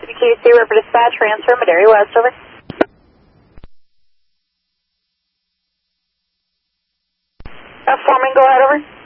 QC River Dispatch, transfer Madera West, over. Forming, go ahead, over.